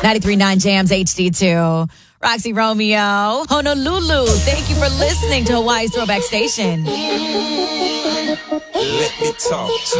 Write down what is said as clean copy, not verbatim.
93.9 Jams HD2. Roxy Romeo, Honolulu. Thank you for listening to Hawaii's Throwback Station. Let me talk to